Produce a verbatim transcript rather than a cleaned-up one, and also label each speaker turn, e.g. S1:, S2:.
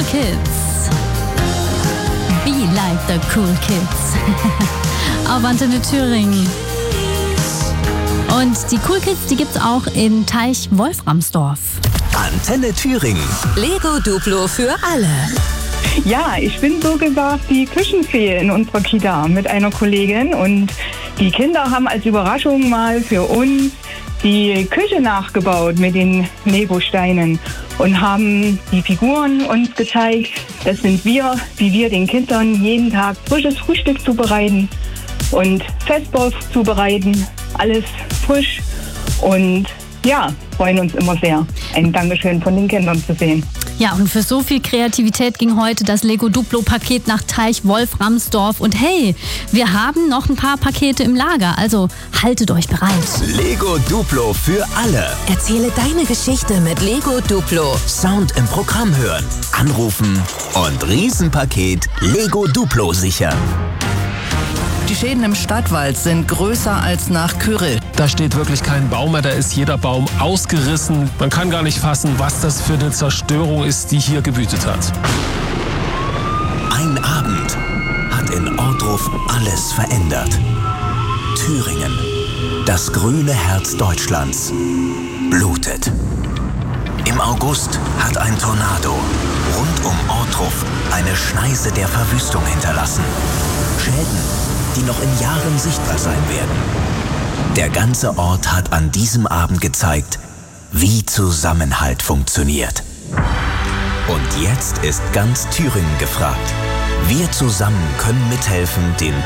S1: Cool Kids. Be like the Cool Kids. Auf Antenne Thüringen. Und die Cool Kids, die gibt's auch in Teich-Wolframsdorf.
S2: Antenne Thüringen.
S3: Lego Duplo für alle.
S4: Ja, ich bin so gesagt die Küchenfee in unserer Kita mit einer Kollegin und die Kinder haben als Überraschung mal für uns die Küche nachgebaut mit den Lego-Steinen und haben die Figuren uns gezeigt. Das sind wir, wie wir den Kindern jeden Tag frisches Frühstück zubereiten und Festbau zubereiten. Alles frisch und ja, freuen uns immer sehr, ein Dankeschön von den Kindern zu sehen.
S1: Ja, und für so viel Kreativität ging heute das Lego Duplo-Paket nach Teich-Wolframsdorf. Und hey, wir haben noch ein paar Pakete im Lager, also haltet euch bereit.
S2: Lego Duplo für alle.
S3: Erzähle deine Geschichte mit Lego Duplo.
S2: Sound im Programm hören, anrufen und Riesenpaket Lego Duplo sichern.
S5: Die Schäden im Stadtwald sind größer als nach Kyrill.
S6: Da steht wirklich kein Baum mehr, da ist jeder Baum ausgerissen. Man kann gar nicht fassen, was das für eine Zerstörung ist, die hier gewütet hat.
S2: Ein Abend hat in Ohrdruf alles verändert. Thüringen, das grüne Herz Deutschlands, blutet. Im August hat ein Tornado rund um Ohrdruf eine Schneise der Verwüstung hinterlassen. Schäden, die noch in Jahren sichtbar sein werden. Der ganze Ort hat an diesem Abend gezeigt, wie Zusammenhalt funktioniert. Und jetzt ist ganz Thüringen gefragt. Wir zusammen können mithelfen, den